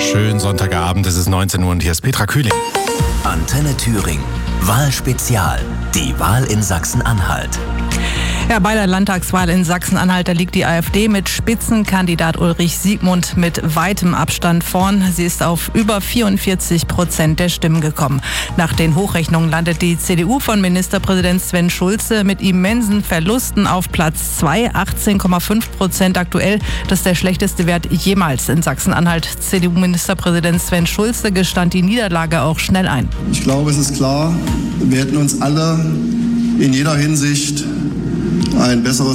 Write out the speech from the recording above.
Schönen Sonntagabend, es ist 19 Uhr und hier ist Petra Kühling. Antenne Thüringen. Wahlspezial. Die Wahl in Sachsen-Anhalt. Ja, bei der Landtagswahl in Sachsen-Anhalt, da liegt die AfD mit Spitzenkandidat Ulrich Siegmund mit weitem Abstand vorn. Sie ist auf über 44% der Stimmen gekommen. Nach den Hochrechnungen landet die CDU von Ministerpräsident Sven Schulze mit immensen Verlusten auf Platz 2, 18,5% aktuell. Das ist der schlechteste Wert jemals in Sachsen-Anhalt. CDU-Ministerpräsident Sven Schulze gestand die Niederlage auch schnell ein. Ich glaube, es ist klar, wir hätten uns alle in jeder Hinsicht ein besseres